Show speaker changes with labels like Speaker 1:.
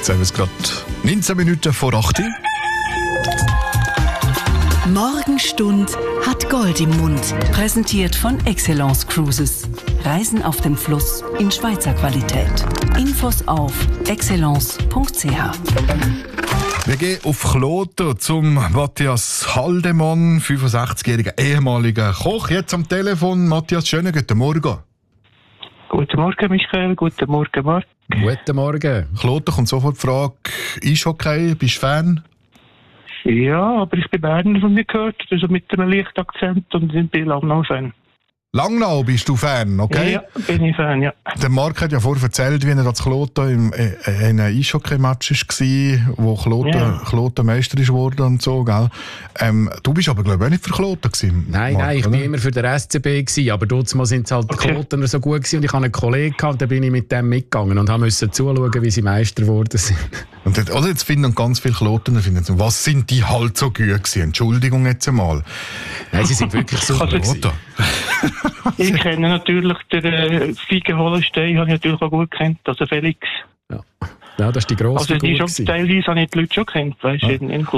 Speaker 1: Jetzt haben wir es gerade 19 Minuten vor 8 Uhr.
Speaker 2: Morgenstund hat Gold im Mund. Präsentiert von Excellence Cruises. Reisen auf dem Fluss in Schweizer Qualität. Infos auf excellence.ch.
Speaker 1: Wir gehen auf Kloten zum Matthias Haldemann, 65-jähriger ehemaliger Koch. Jetzt am Telefon. Matthias, schönen guten Morgen.
Speaker 3: Guten Morgen, Michael. Guten Morgen, Marc.
Speaker 4: Guten Morgen.
Speaker 1: Kloten kommt sofort die Frage, Eishockey, bist du Fan?
Speaker 3: Ja, aber ich bin Berner von mir gehört, also mit einem leichten Akzent und ich bin Langnau-Fan.
Speaker 1: Langnau bist du Fan, okay?
Speaker 3: Ja, bin ich Fan, ja.
Speaker 1: Der Marc hat ja vorher erzählt, wie er als Kloten in einem Eishockey-Match war, wo Kloten Meister ist geworden und so, gell? Du bist aber, glaube ich, auch nicht für Kloten gewesen.
Speaker 4: Nein,
Speaker 1: Marc,
Speaker 4: ich
Speaker 1: oder?
Speaker 4: war immer für den SCB gewesen, aber dort sind halt die Klotener so gut gewesen und ich hatte einen Kollegen gehabt, und dann bin ich mit dem mitgegangen und musste zuschauen, wie sie Meister geworden sind.
Speaker 1: Und jetzt finden ganz viele Klotener, was sind die halt so gut gewesen? Entschuldigung jetzt einmal.
Speaker 4: Nein, sie sind wirklich so gut.
Speaker 3: Ich kenne natürlich den Figen Hollenstein, habe ich natürlich auch gut kennt, also Felix.
Speaker 4: Ja, das ist die grosse
Speaker 3: Also die
Speaker 4: Figur
Speaker 3: schon, teilweise habe ich die Leute schon kennt, weißt du, in